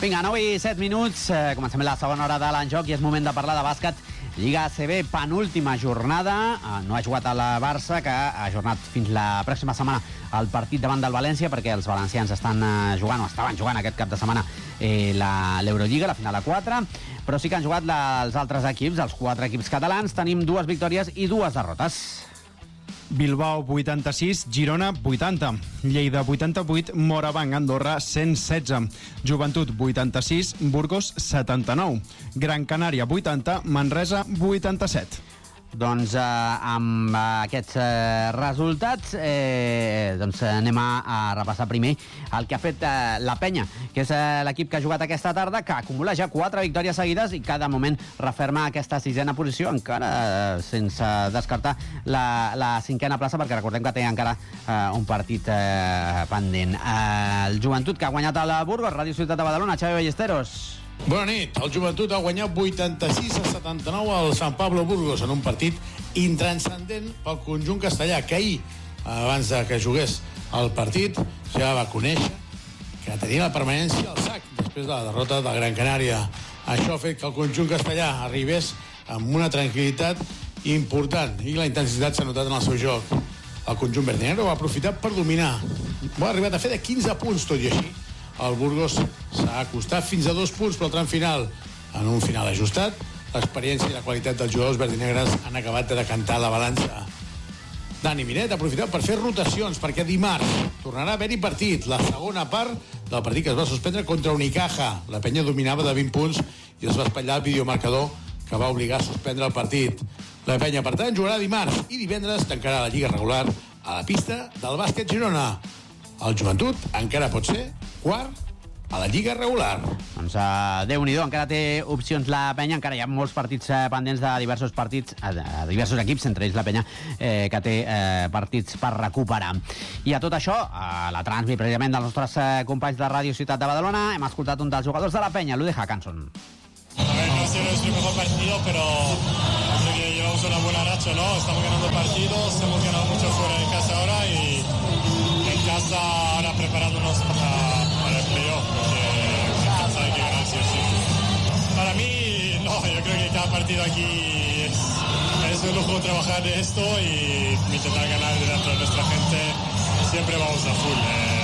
Vinga, 9:07. Comencem la segona hora de l'enjoc i és moment de parlar de bàsquet. Lliga ACB, penúltima jornada. No ha jugat a la Barça, que ha ajornat fins la pròxima setmana el partit davant del València, perquè els valencians estaven jugant aquest cap de setmana l'Eurolliga, la final a 4, però sí que han jugat els altres equips, els 4 equips catalans. Tenim 2 victòries i 2 derrotes. Bilbao 86, Girona 80, Lleida 88, Morabanc, Andorra 116, Joventut 86, Burgos 79, Gran Canària 80, Manresa 87. Doncs amb aquests resultats anem a repassar primer el que ha fet la Penya, que és l'equip que ha jugat aquesta tarda, que acumula ja 4 victòries seguides i que de moment referma aquesta 6a posició, encara sense descartar la 5a plaça, perquè recordem que té encara un partit pendent. El Joventut, que ha guanyat a la Burgos, Ràdio Ciutat de Badalona. Xavi Ballesteros. Bona nit. El Joventut ha guanyat 86-79 al Sant Pablo Burgos en un partit intranscendent pel conjunt castellà, que ahir, abans que jugués el partit, ja va conèixer que tenia la permanència al sac després de la derrota de Gran Canària. Això ha fet que el conjunt castellà arribés amb una tranquil·litat important i la intensitat s'ha notat en el seu joc. El conjunt verdinegre va aprofitar per dominar. Ha arribat a fer de 15 punts, tot i així el Burgos s'ha acostat fins a 2 punts pel tram final. En un final ajustat, l'experiència i la qualitat dels jugadors verdinegres han acabat de decantar la balança. Dani Miret ha aprofitat per fer rotacions, perquè dimarts tornarà a haver-hi partit, la segona part del partit que es va suspendre contra Unicaja. La Penya dominava de 20 punts i es va espatllar el videomarcador que va obligar a suspendre el partit. La Penya, per tant, jugarà dimarts i divendres tancarà la Lliga regular a la pista del Bàsquet Girona. El Joventut encara pot ser quart a la Lliga regular. Doncs Déu-n'hi-do, encara té opcions la Penya, encara hi ha molts partits pendents de diversos partits, de diversos equips, entre ells la Penya, que té partits per recuperar. I a tot això, a la transmi precisament dels nostres companys de Ràdio Ciutat de Badalona, hem escoltat un dels jugadors de la Penya, l'Ude Hackanson. A ver, no ha sido nuestro mejor partido, pero creo que llevamos una buena racha, ¿no? Estamos ganando partidos, hemos ganado mucho fuera de casa ahora y en casa ahora preparándonos para el playoff, porque en casa hay que ganar sí o sí. Para mí, no, yo creo que cada partido aquí es un lujo trabajar de esto y intentar ganar delante de nuestra gente. Siempre vamos a full.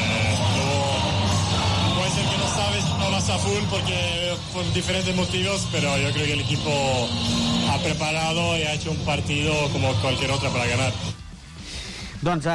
Puede ser que no vas a full porque por diferentes motivos, pero yo creo que el equipo ha preparado y ha hecho un partido como cualquier otro para ganar. Doncs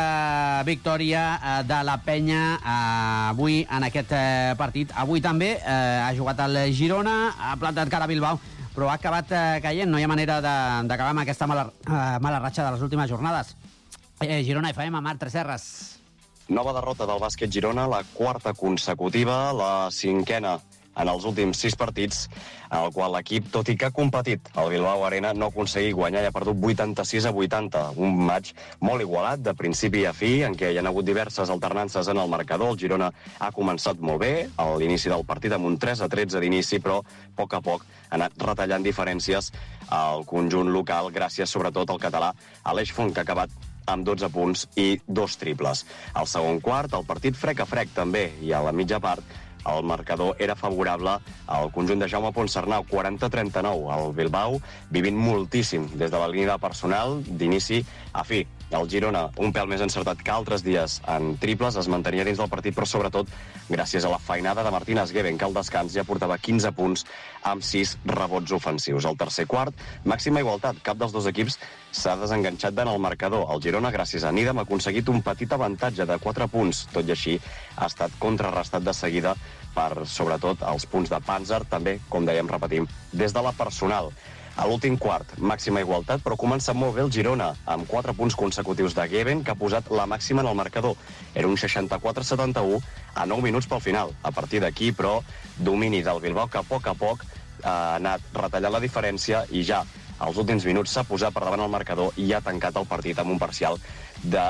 victòria de la Penya avui en aquest partit. Avui també ha jugat el Girona, ha plantat cara a Bilbao, però ha acabat caient. No hi ha manera d'acabar amb aquesta mala ratxa de les últimes jornades. Girona FM, Marc Tresserras. Nova derrota del bàsquet Girona, la 4a consecutiva, la 5a en els últims 6 partits, en el qual l'equip, tot i que ha competit al Bilbao Arena, no ha aconseguit guanyar i ha perdut 86-80. Un matx molt igualat, de principi a fi, en què hi ha hagut diverses alternances en el marcador. El Girona ha començat molt bé a l'inici del partit, amb un 3-13 d'inici, però a poc ha anat retallant diferències al conjunt local, gràcies sobretot al català Aleix Font, que ha acabat amb 12 punts i 2 triples. Al segon quart, el partit frec a frec també, i a la mitja part el marcador era favorable al conjunt de Jaume Ponsarnau, 40-39. El Bilbao vivint moltíssim des de la línia personal d'inici a fi. El Girona, un pèl més encertat que altres dies en triples, es mantenia dins del partit, però sobretot gràcies a la feinada de Martín Asgueben, que al descans ja portava 15 punts amb 6 rebots ofensius. Al tercer quart, màxima igualtat. Cap dels dos equips s'ha desenganxat en el marcador. El Girona, gràcies a Nidam, ha aconseguit un petit avantatge de 4 punts. Tot i així, ha estat contrarrestat de seguida per, sobretot, els punts de Panzer, també, com dèiem, repetim, des de la personal. A l'últim quart, màxima igualtat, però comença molt bé el Girona, amb 4 punts consecutius de Geben, que ha posat la màxima en el marcador. Era un 64-71 a 9 minuts pel final. A partir d'aquí, però, domini del Bilbao, que a poc ha anat retallant la diferència i ja als últims minuts s'ha posat per davant el marcador i ha tancat el partit amb un parcial de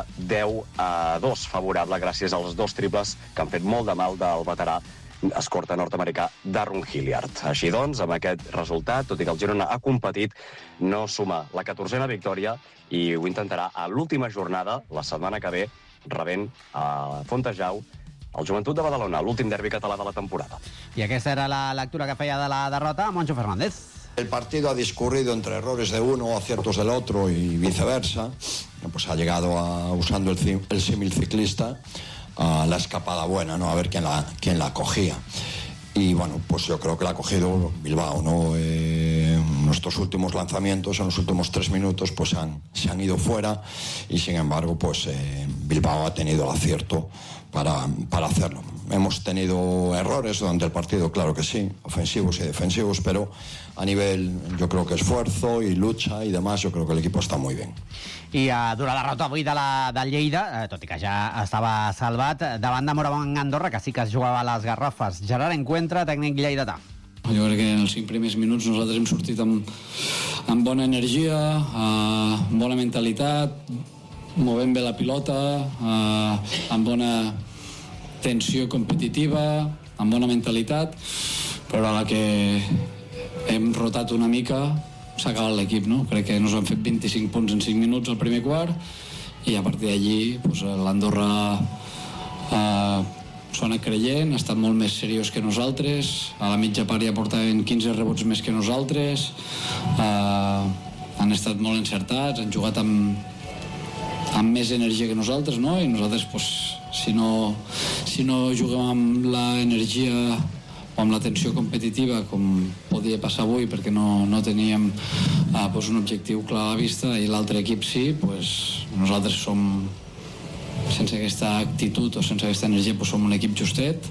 10-2, favorable gràcies als 2 triples que han fet molt de mal del veterà escorta nord-americà Darren Hilliard. Així doncs, amb aquest resultat, tot i que el Girona ha competit, no suma la 14a victòria i ho intentarà a l'última jornada, la setmana que ve, rebent a Fontejau el Joventut de Badalona, l'últim derbi català de la temporada. I aquesta era la lectura que feia de la derrota Moncho Fernández. El partido ha discurrido entre errores de uno o aciertos del otro y viceversa. Pues ha llegado usando el símil ciclista, a la escapada buena, ¿no? A ver quién la cogía. Y bueno, pues yo creo que la ha cogido Bilbao, ¿no? Nuestros últimos lanzamientos, en los últimos 3 minutos, pues se han ido fuera y sin embargo, pues Bilbao ha tenido el acierto para hacerlo. Hemos tenido errores durante el partido, claro que sí, ofensivos y defensivos, pero a nivel, yo creo que esfuerzo y lucha y demás, yo creo que el equipo está muy bien. I durant la derrota avui del Lleida, tot i que ja estava salvat, davant de Morabanc Andorra, que sí que es jugava a les garrofes. Gerard Encuentra, tècnic lleidatà. Jo crec que en els 5 primers minuts nosaltres hem sortit amb bona energia, amb bona mentalitat, movent bé la pilota, amb bona tensió competitiva, amb bona mentalitat, però a la que hem rotat una mica s'ha acabat l'equip, no? Crec que nos han fet 25 punts en 5 minuts al primer quart i a partir d'allí pues, l'Andorra s'ho ha anat creient, ha estat molt més seriós que nosaltres, a la mitja part ja portaven 15 rebots més que nosaltres, han estat molt encertats, han jugat amb més energia que nosaltres, no? I nosaltres, pues, si no juguem amb l'energia o amb la tensió competitiva com podia passar avui perquè no teníem pues un objectiu clar a la vista i l'altre equip sí, pues nosaltres som, sense aquesta actitud o sense aquesta energia, pues som un equip justet.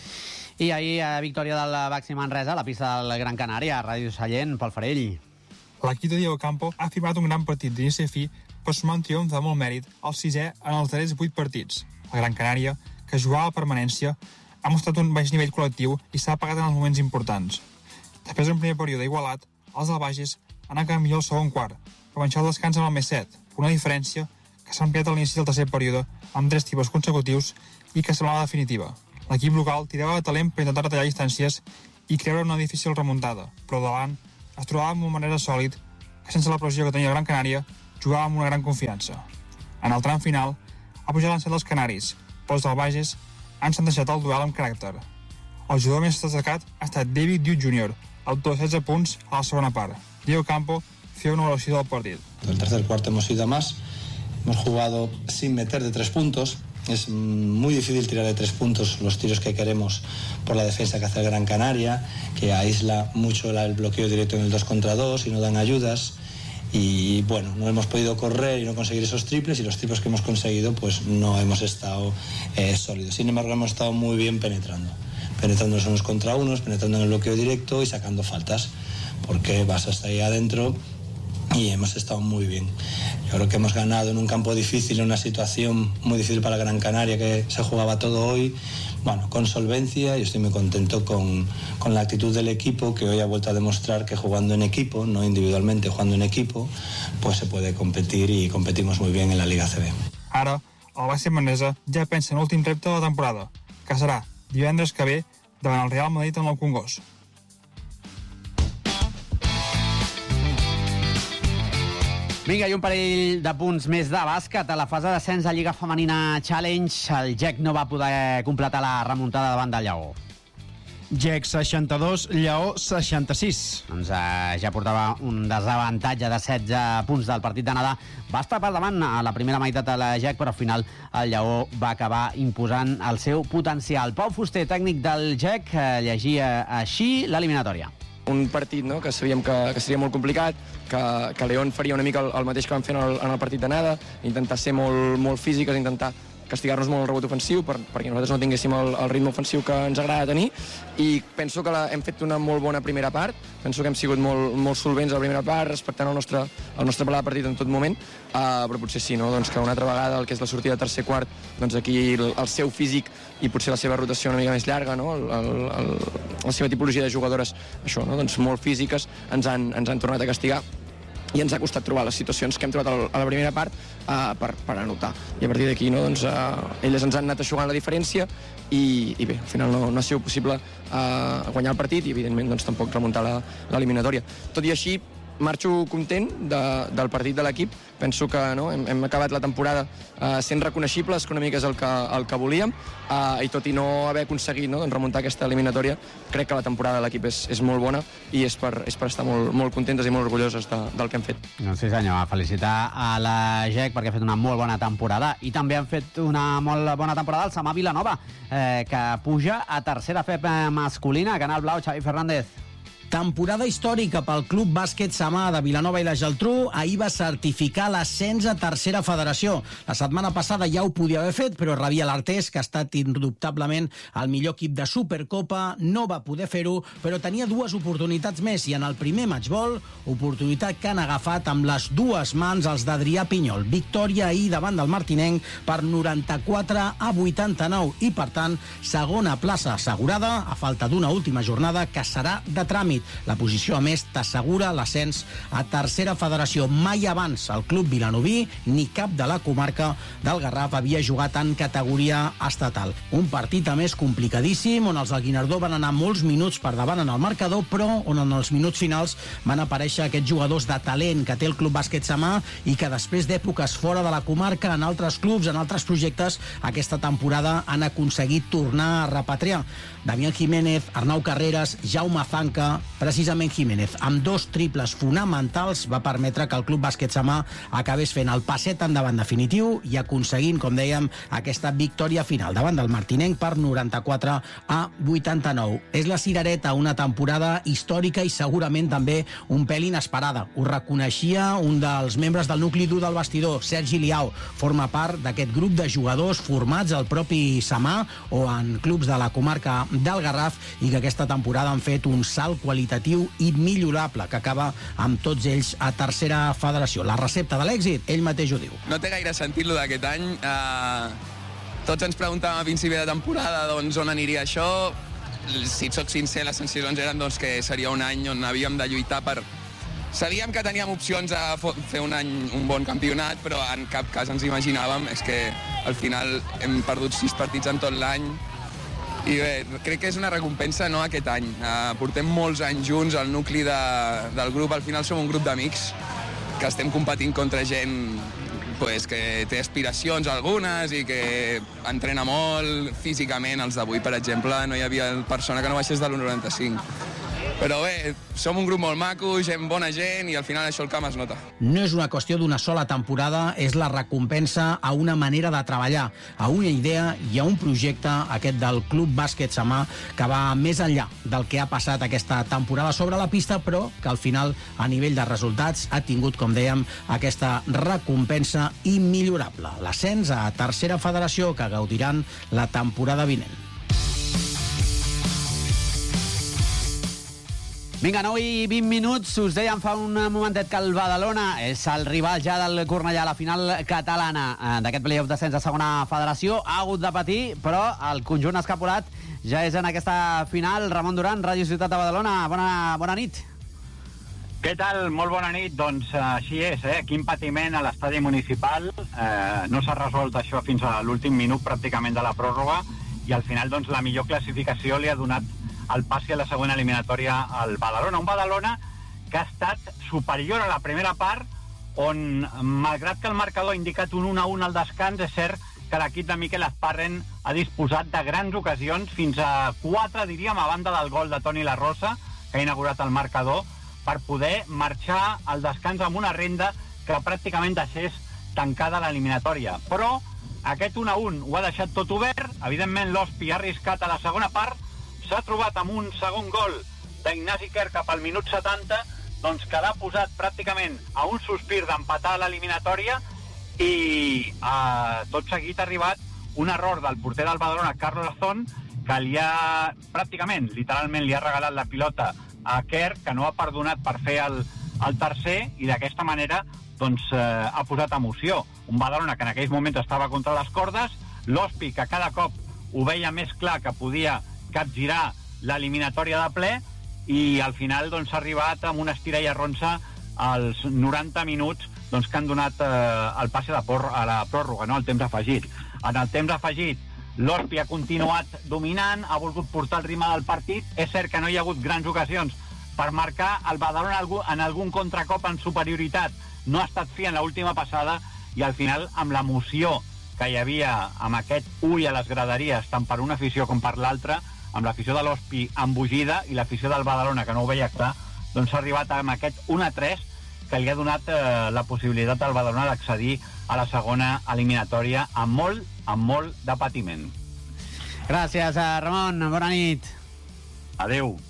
I ahir victòria del Baxi Manresa a la pista del Gran Canària, a Ràdio Sallent, Pol Farell. L'equip de Diego Campo ha firmat un gran partit d'inici a fi per sumar un triomf de molt mèrit, el 6è en els darrers 8 partits. El Gran Canària, que jugava a permanència, ha mostrat un baix nivell col·lectiu i s'ha apagat en els moments importants. Després d'un primer període igualat, els del Bages han acabat millor el segon quart, per baixar el descans amb el més 7, una diferència que s'ha ampliat a l'inici del tercer període amb 3 tiros consecutius i que semblava definitiva. L'equip local tirava de talent per intentar retallar distàncies i creure una difícil remuntada, però davant es trobava amb una manera sòlid que sense la pressió que tenia el Gran Canària jugava amb una gran confiança. En el tram final ha pujat l'encert dels canaris, però els del Bages han deixat el duel amb caràcter. El jugador més destacat ha estat David Duke Jr., autor de 16 punts a la segona part. Diego Campo feia una valoració del partit. El tercer cuarto hemos ido a más, hemos jugado sin meter de 3 puntos. Es muy difícil tirar de 3 puntos los tiros que queremos por la defensa que hace el Gran Canaria, que aísla mucho el bloqueo directo en el 2 contra 2 y no dan ayudas. Y bueno, no hemos podido correr y no conseguir esos triples y los triples que hemos conseguido pues no hemos estado sólidos. Sin embargo, hemos estado muy bien penetrando los unos contra unos, penetrando en el bloqueo directo y sacando faltas, porque vas hasta ahí adentro y hemos estado muy bien. Yo creo que hemos ganado en un campo difícil, en una situación muy difícil para Gran Canaria, que se jugaba todo hoy, bueno, con solvencia, y estoy muy contento con la actitud del equipo, que hoy ha vuelto a demostrar que jugando en equipo, no individualmente, jugando en equipo, pues se puede competir y competimos muy bien en la Liga ACB. Ara, el Baxi Manresa ja pensa en l'últim repte de la temporada, que serà divendres que ve davant el Real Madrid en el Congost. Vinga, i un parell de punts més de bàsquet. A la fase d'ascens a Lliga Femenina Challenge, el GEC no va poder completar la remuntada davant del Lleó. GEC 62, Lleó 66. Doncs ja portava un desavantatge de 16 punts del partit d'anada. Va estar per davant a la primera meitat de la GEC, però al final el Lleó va acabar imposant el seu potencial. Pau Fuster, tècnic del GEC, llegia així l'eliminatòria. Un partit, no?, que sabíem que seria molt complicat, que León faria una mica el mateix que van fer en el partit d'anada, intentar ser molt físiques, intentar castigar-nos molt el rebot ofensiu perquè nosaltres no tinguéssim el ritme ofensiu que ens agrada tenir, i penso que hem fet una molt bona primera part, penso que hem sigut molt solvents a la primera part, respectant el nostre pla de partit en tot moment, però potser sí, no?, doncs que una altra vegada el que és la sortida de tercer quart, doncs aquí el seu físic i potser la seva rotació una mica més llarga, no?, la seva tipologia de jugadores, això, no?, doncs molt físiques, ens han tornat a castigar, i ens ha costat trobar les situacions que hem trobat a la primera part per anotar. I a partir d'aquí, no, doncs, elles ens han anat eixugant la diferència i bé, al final no ha sigut possible guanyar el partit i, evidentment, doncs, tampoc remuntar l'eliminatòria. Tot i així, marxo content del partit de l'equip. Penso que hem acabat la temporada sent reconeixibles, que una mica és el que volíem, i tot i no haver aconseguit remuntar aquesta eliminatòria, crec que la temporada de l'equip és molt bona i és per estar molt, molt contentes i molt orgulloses del que hem fet. Sí senyor, felicitar a la GEC perquè ha fet una molt bona temporada, i també han fet una molt bona temporada el Samà Vilanova, que puja a tercera FEP masculina. Canal Blau, Xavi Fernández. Temporada històrica pel Club Bàsquet Samà de Vilanova i la Geltrú. Ahir va certificar l'ascens a tercera federació. La setmana passada ja ho podia haver fet, però rebia l'Artés, que ha estat indubtablement el millor equip de Supercopa. No va poder fer-ho, però tenia dues oportunitats més, i en el primer matchball, oportunitat que han agafat amb les dues mans els d'Adrià Pinyol. Victòria ahir davant del martinenc per 94-89 i, per tant, segona plaça assegurada, a falta d'una última jornada que serà de tràmit. La posició, a més, t'assegura l'ascens a tercera federació. Mai abans el club vilanoví ni cap de la comarca del Garraf havia jugat en categoria estatal. Un partit, a més, complicadíssim, on els del Guinardó van anar molts minuts per davant en el marcador, però on en els minuts finals van aparèixer aquests jugadors de talent que té el Club Bàsquet Samà i que després d'èpoques fora de la comarca, en altres clubs, en altres projectes, aquesta temporada han aconseguit tornar a repatriar. Damián Jiménez, Arnau Carreras, Jaume Zanca, precisament Jiménez, amb dos triples fonamentals, va permetre que el Club Bàsquet Samà acabés fent el passet endavant definitiu i aconseguint, com dèiem, aquesta victòria final davant del martinenc per 94-89. És la cirereta, una temporada històrica i segurament també un pèl inesperada. Ho reconeixia un dels membres del nucli dur del vestidor, Sergi Liao. Forma part d'aquest grup de jugadors formats al propi Samà o en clubs de la comarca del Garraf, i que aquesta temporada han fet un salt qualitatiu immillorable que acaba amb tots ells a tercera federació. La recepta de l'èxit, ell mateix ho diu. No té gaire sentit lo d'aquest any. Tots ens preguntàvem a principi de temporada on aniria això. Si et soc sincer, les sensacions eren que seria un any on havíem de lluitar per... Sabíem que teníem opcions a fer un any un bon campionat, però en cap cas ens imaginàvem. És que al final hem perdut 6 partits en tot l'any. I bé, crec que és una recompensa aquest any. Portem molts anys junts, el nucli del grup. Al final som un grup d'amics que estem competint contra gent que té aspiracions algunes i que entrena molt físicament. Els d'avui, per exemple, no hi havia persona que no baixés de l'1,95. Però bé, som un grup molt maco, bona gent, i al final això al camp es nota. No és una qüestió d'una sola temporada, és la recompensa a una manera de treballar, a una idea i a un projecte, aquest del Club Bàsquet Samà, que va més enllà del que ha passat aquesta temporada sobre la pista, però que al final, a nivell de resultats, ha tingut, com dèiem, aquesta recompensa immillorable. L'ascens a tercera federació, que gaudiran la temporada vinent. Vinga, 9 i 20 minuts. Us dèiem fa un momentet que el Badalona és el rival ja del Cornellà a la final catalana d'aquest playoff d'ascens a segona federació. Ha hagut de patir, però el conjunt escapolat ja és en aquesta final. Ramon Duran, Ràdio Ciutat de Badalona. Bona nit. Què tal? Molt bona nit. Doncs així és, Quin patiment a l'estadi municipal. No s'ha resolt això fins a l'últim minut pràcticament de la pròrroga, i al final doncs la millor classificació li ha donat el passi a la següent eliminatòria al Badalona. Un Badalona que ha estat superior a la primera part, on, malgrat que el marcador ha indicat un 1-1 al descans, és cert que l'equip de Miquel Esparren ha disposat de grans ocasions, fins a 4, diríem, a banda del gol de Toni La Rosa, que ha inaugurat el marcador, per poder marxar al descans amb una renda que pràcticament deixés tancada l'eliminatòria. Però aquest 1-1 ho ha deixat tot obert. Evidentment, l'Hospi ha arriscat a la segona part, s'ha trobat amb un segon gol d'Ignasi Quer cap al minut 70, doncs que l'ha posat pràcticament a un sospir d'empatar l'eliminatòria, i tot seguit ha arribat un error del porter del Badalona, Carlos Azón, que li ha, pràcticament, literalment, li ha regalat la pilota a Quer, que no ha perdonat per fer el tercer, i d'aquesta manera doncs, ha posat emoció. Un Badalona que en aquells moments estava contra les cordes, l'Hospi que cada cop ho veia més clar que podia capgirar l'eliminatòria de ple, i al final doncs, ha arribat amb una estira i arronsa als 90 minuts doncs, que han donat el passe a la pròrroga, no? El temps afegit. En el temps afegit, l'Hospi ha continuat dominant, ha volgut portar el ritme del partit. És cert que no hi ha hagut grans ocasions per marcar el Badalona en algun contracop en superioritat. No ha estat fi en l'última passada i al final, amb l'emoció que hi havia amb aquest ull a les graderies, tant per una afició com per l'altra, amb l'afició de l'Hospi embogida i l'afició del Badalona, que no ho veia clar, doncs s'ha arribat amb aquest 1-3 que li ha donat la possibilitat al Badalona d'accedir a la segona eliminatòria amb molt de patiment. Gràcies, Ramon. Bona nit. Adeu.